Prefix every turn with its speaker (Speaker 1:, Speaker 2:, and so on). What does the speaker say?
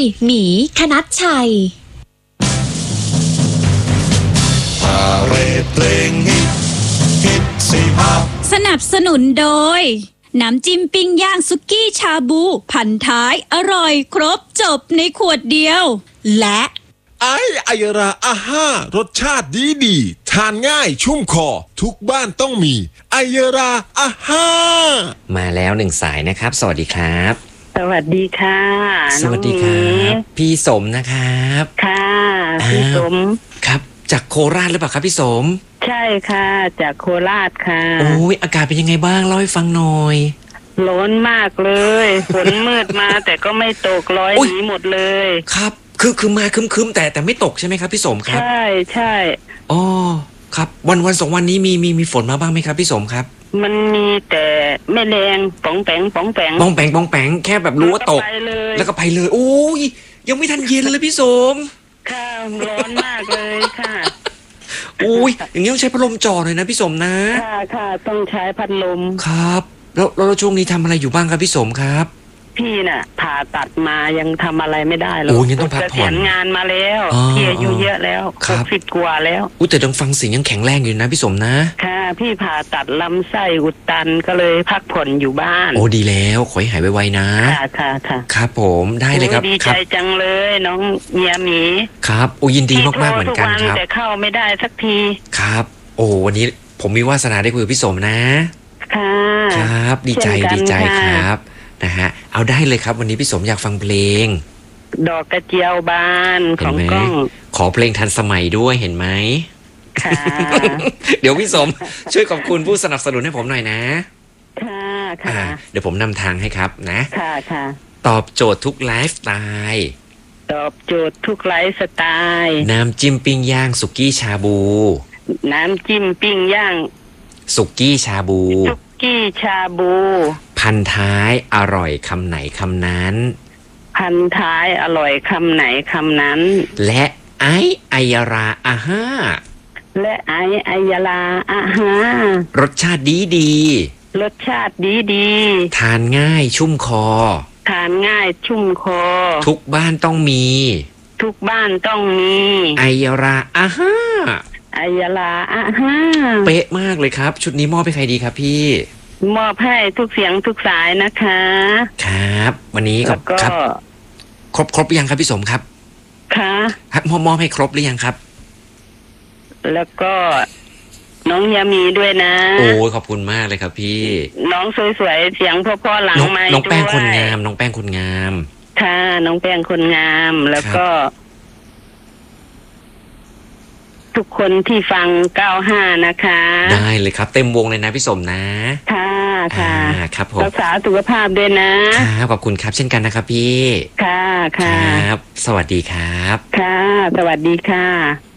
Speaker 1: หมีคณัชชัย
Speaker 2: พาเรดเพลงฮิตสีภาพ
Speaker 3: สนับสนุนโดยน้ำจิ้มปิ้งย่างสุกี้ชาบูพันท้ายอร่อยครบจบในขวดเดียวและ
Speaker 2: ไอยราอาห้ารสชาติดีทานง่ายชุ่มคอทุกบ้านต้องมีไอยราอาห้า
Speaker 4: มาแล้วหนึ่งสายนะครับสวัสดีครับ
Speaker 5: สวัสดีค่ะ
Speaker 4: สวัสดีครับพี่สมนะครับ
Speaker 5: ค่ะพี่สม
Speaker 4: ครับจากโคราชหรือเปล่าครับพี่สม
Speaker 5: ใช่ค่ะจากโคราชค่ะ
Speaker 4: โอ้ยอากาศเป็นยังไงบ้างเล่าให้ฟังหน่อย
Speaker 5: ร้อนมากเลยฝนมืดมาแต่ก็ไม่ตกร้อยหนีหมดเลย
Speaker 4: ครับคือมาครึ้มๆแต่ไม่ตกใช่ไหมครับพี่สมครับ
Speaker 5: ใช่
Speaker 4: อ๋อครับวันสองวันนี้มีฝนมาบ้างไหมครับพี่สมครับ
Speaker 5: มันมีแต่ไม่แรงป๋องแปง
Speaker 4: แค่แบบรู้ว่าตกแล้วก็ไปเลยโอ้ยยังไม่ทันเย็นเลยพี่สม
Speaker 5: ค่ะร้อนมากเลยค่ะ
Speaker 4: อุ้ยอย่างนี้ต้องใช้พัดลมจ่อเลยนะพี่สมนะ
Speaker 5: ค่ะต้องใช้พัดลม
Speaker 4: ครับแล้วช่วงนี้ทำอะไรอยู่บ้างครับพี่สมครับ
Speaker 5: พี่น่ะผ่าตัดมายังทำอะไรไม่ได้หรอก
Speaker 4: โอ้ยต้องพักผ่อน
Speaker 5: งานมาแล้วพี่อายุเยอะแล้ว60 กว่าแล้ว
Speaker 4: แต่ดังฟังเสียงยังแข็งแรงอยู่นะพี่สมนะ
Speaker 5: ค่ะพี่ผ่าตัดลำไส้อุดตันก็เลยพักผ่อนอยู่บ้าน
Speaker 4: โอ้ดีแล้วขอให้หายไวๆนะ
Speaker 5: ค่ะ
Speaker 4: ครับผมได้เลยครับ
Speaker 5: ดีใจจังเลยน้องเมียหมี
Speaker 4: ครับโอ้ยินดีมากๆเหมือนกันครับ
Speaker 5: แต่เข้าไม่ได้สักที
Speaker 4: ครับโอ้วันนี้ผมมีวาสนาได้คุยกับพี่สมนะครับดีใจครับนะฮะเอาได้เลยครับวันนี้พี่สมอยากฟังเพลง
Speaker 5: ดอกกระเจียวบานของก้อง
Speaker 4: ขอเพลงทันสมัยด้วยเห็นไหม
Speaker 5: ค่ะ
Speaker 4: เดี๋ยวพี่สมช่วยขอบคุณผู้สนับสนุนให้ผมหน่อยนะ
Speaker 5: ค่ะ
Speaker 4: เดี๋ยวผมนำทางให้ครับนะ
Speaker 5: ค่ะ
Speaker 4: ตอบโจทย์ทุกไลฟ์สไตล์
Speaker 5: ตอบโจทย์ทุกไลฟ์สไตล์
Speaker 4: น้ำจิ้มปิ้งย่างสุกี้ชาบู
Speaker 5: น้ำจิ้มปิ้งย่าง
Speaker 4: สุกี้ชาบู
Speaker 5: ชาบู
Speaker 4: พันท้ายอร่อยคำไหนคำนั้น
Speaker 5: พันท้ายอร่อยคำไหนคำนั้น
Speaker 4: และไอยราอาห้า
Speaker 5: และไอยราอาห้าร
Speaker 4: สชาติดี
Speaker 5: รสชาติดี
Speaker 4: ทานง่ายชุ่มคอทุกบ้านต้องมีไอยราอาห้า
Speaker 5: ไอยราอาห้า
Speaker 4: เป๊ะมากเลยครับชุดนี้มอบให้ใครดีครับพี่
Speaker 5: มอบให้ทุกเสียงทุกสายนะคะ
Speaker 4: ครับวันนี้ครับครบยังครับพี่สมครับ
Speaker 5: ค่ะ
Speaker 4: มอบให้ครบหรือยังครับ
Speaker 5: แล้วก็น้องยามีด้วยนะ
Speaker 4: โอ้ขอบคุณมากเลยครับพี่
Speaker 5: น้องสวยๆเสียงพ่อๆหลังไมค์ด้วย
Speaker 4: น้องแป้งคนงาม
Speaker 5: ค่ะน้องแป้งคนงามแล้วก็ทุกคนที่ฟัง95นะคะ
Speaker 4: ได้เลยครับเต็มวงเลยนะพี่สมนะ
Speaker 5: ค่ะ
Speaker 4: ครับผม
Speaker 5: รักษาสุขภาพด้วยนะครับ
Speaker 4: ขอบคุณครับเช่นกันนะครับพี่
Speaker 5: ค่ะ
Speaker 4: ครับสวัสดีครับ
Speaker 5: ค่ะสวัสดีค่ะ